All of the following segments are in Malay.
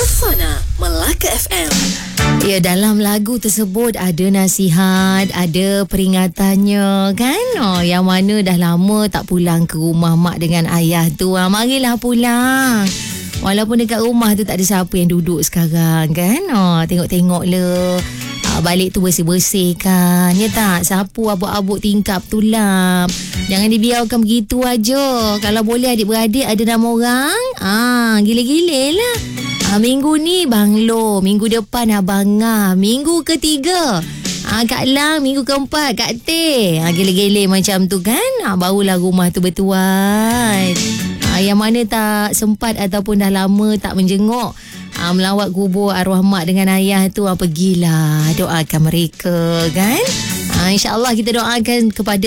Pesona Melaka FM. Ya, dalam lagu tersebut ada nasihat, ada peringatannya kan. Yang mana dah lama tak pulang ke rumah mak dengan ayah tu. Marilah pulang. Walaupun dekat rumah tu tak ada siapa yang duduk sekarang kan. Tengok-tengok le. Balik tu bersih-bersih kan. Ya tak? Sapu abuk-abuk tingkap tulang. Jangan dibiarkan begitu aja. Kalau boleh adik-beradik ada 6 orang. Gila-gila lah. Minggu ni Bang Lo, minggu depan Abang Ngah, minggu ketiga Kak Lang, minggu keempat Kak Teh. Gila-gila macam tu kan. Barulah rumah tu bertuan. Yang mana tak sempat ataupun dah lama tak menjenguk melawat kubur arwah mak dengan ayah tu, pergilah doakan mereka kan. InsyaAllah kita doakan kepada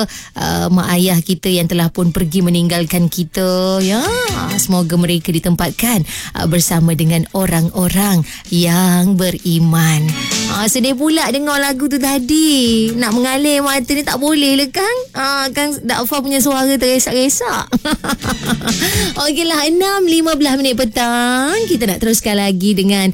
mak ayah kita yang telah pun pergi meninggalkan kita ya. Semoga mereka ditempatkan bersama dengan orang-orang yang beriman. Sedih pula dengar lagu tu tadi. Nak mengalir mata ni tak boleh le Kang. Kang Dakfa punya suara teresak-resak. Okeylah, 6.15 petang. Kita nak teruskan lagi dengan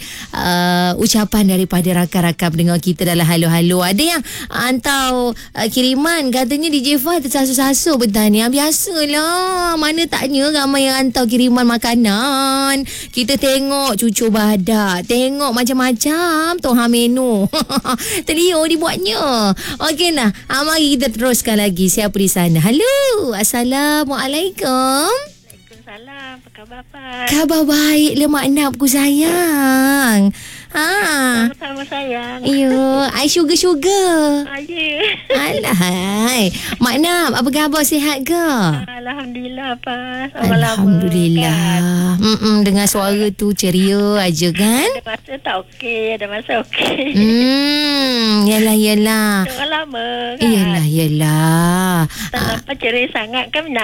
ucapan daripada rakan-rakan pendengar kita dalam halo-halo. Ada yang hantar kiriman, katanya DJ Fah tersasu-sasu bertanya. Biasalah, mana taknya ramai yang hantar kiriman makanan. Kita tengok cucu badak, tengok macam-macam toha menu. Telio dibuatnya. Okeylah, mari kita teruskan lagi. Siapa di sana? Halo, Assalamualaikum. Waalaikumsalam. Apa khabar, Pak? Khabar baik le mak napku sayang. Sama-sama sayang. Ya, I sugar. Ya. Alahai. Mak Nap, apa khabar, sihat ke? Alhamdulillah, Pak. Alhamdulillah. Dengan suara tu ceria aja kan? Ada masa tak okey, ada masa okey. Yalah. Dah lama kan? Yalah. Tak nampak ceria sangat kan?